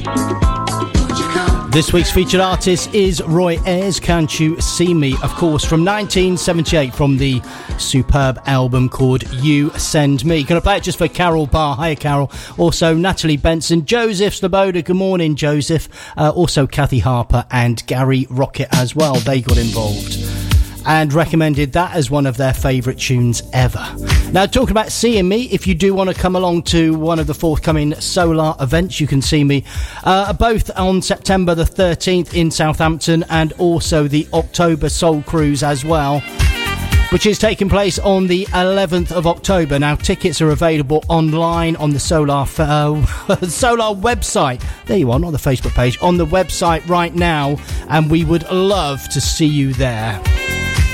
This week's featured artist is Roy Ayers, Can't You See Me, of course, from 1978, from the superb album called You Send Me. Going to play it just for Carol Barr. Hiya, Carol. Also, Natalie Benson, Joseph Sloboda. Good morning, Joseph. Also, Kathy Harper and Gary Rocket as well. They got involved and recommended that as one of their favourite tunes ever. Now, talking about seeing me, if you do want to come along to one of the forthcoming Solar events, you can see me both on September the 13th in Southampton and also the October Soul Cruise as well, which is taking place on the 11th of October. Now, tickets are available online on the Solar website. There you are, not the Facebook page, on the website right now, and we would love to see you there.